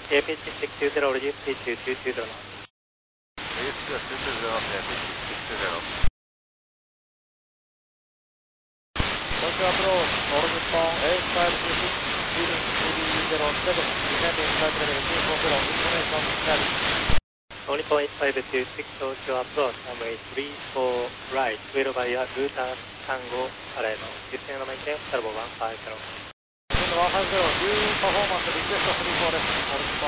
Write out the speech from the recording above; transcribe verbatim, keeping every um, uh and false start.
A P H six two zero, reduce P two two two zero. Reduce two two zero, A P H six two zero. Tokyo approach, northbound eight five two six, heading three zero seven, descending flight level two four zero, information carried. Only point five two six Tokyo approach, runway three four right, clear by route Tango, arrival. Descend maintain, turbo one five zero. one five zero, new performance request three fourです。